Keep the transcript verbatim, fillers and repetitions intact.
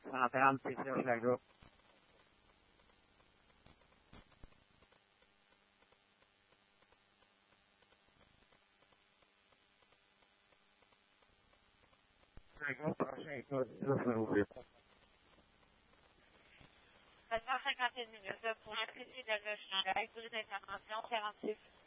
trente c'est Serge Laga. Laga, prochain code, dix-neuf zéro huit. sept cent cinquante et une minutes pour l'Institut de Shanghai, durée d'intervention quarante-six.